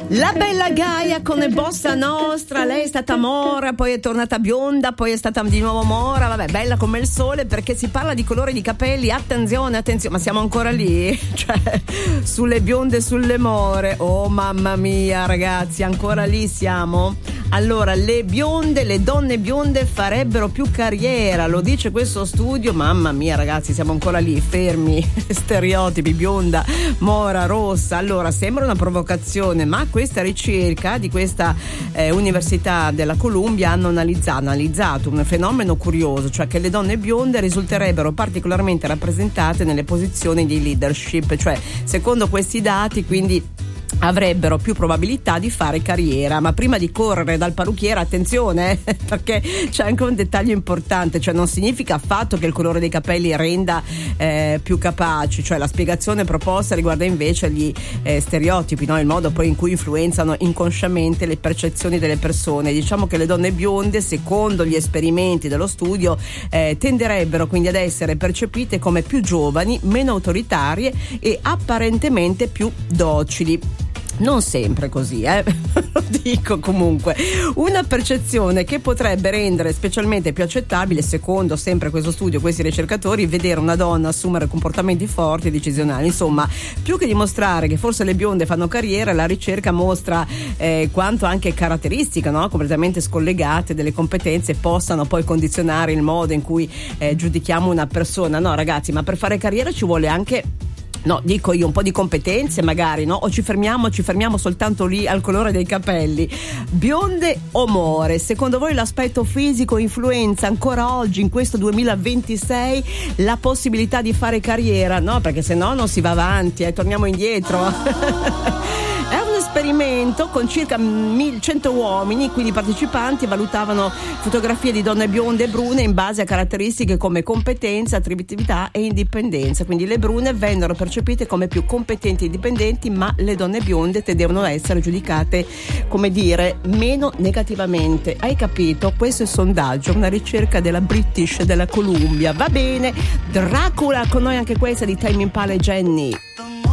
La bella Gaia con Bossa Nostra, lei è stata mora, poi è tornata bionda, poi è stata di nuovo mora, vabbè, bella come il sole, perché si parla di colore di capelli, attenzione, ma siamo ancora lì? Cioè, sulle bionde, sulle more, oh mamma mia ragazzi, ancora lì siamo? Allora, le bionde, le donne bionde farebbero più carriera, lo dice questo studio, mamma mia ragazzi, siamo ancora lì, fermi, stereotipi, bionda, mora, rossa. Allora, sembra una provocazione, ma questa ricerca di questa Università della Columbia hanno analizzato un fenomeno curioso, cioè che le donne bionde risulterebbero particolarmente rappresentate nelle posizioni di leadership, cioè secondo questi dati quindi avrebbero più probabilità di fare carriera. Ma prima di correre dal parrucchiere, attenzione, perché c'è anche un dettaglio importante, cioè non significa affatto che il colore dei capelli renda più capaci, cioè la spiegazione proposta riguarda invece gli stereotipi, no? Il modo poi in cui influenzano inconsciamente le percezioni delle persone. Diciamo che le donne bionde, secondo gli esperimenti dello studio, tenderebbero quindi ad essere percepite come più giovani, meno autoritarie e apparentemente più docili. Non sempre così, lo dico comunque. Una percezione che potrebbe rendere specialmente più accettabile, secondo sempre questo studio, questi ricercatori, vedere una donna assumere comportamenti forti e decisionali. Insomma, più che dimostrare che forse le bionde fanno carriera, la ricerca mostra quanto anche caratteristiche, no? Completamente scollegate delle competenze possano poi condizionare il modo in cui giudichiamo una persona. No ragazzi, ma per fare carriera ci vuole anche, no, dico io, un po' di competenze magari, no? O ci fermiamo soltanto lì al colore dei capelli. Bionde o more, secondo voi l'aspetto fisico influenza ancora oggi, in questo 2026, la possibilità di fare carriera? No, perché se no non si va avanti, torniamo indietro. È un esperimento con circa 1.100 uomini, quindi i partecipanti valutavano fotografie di donne bionde e brune in base a caratteristiche come competenza, attività e indipendenza. Quindi le brune vennero percepite come più competenti e indipendenti, ma le donne bionde tendevano a essere giudicate, come dire, meno negativamente. Hai capito? Questo è il sondaggio, una ricerca della British della Columbia. Va bene, Dracula con noi, anche questa di Tame Impala e Jenny.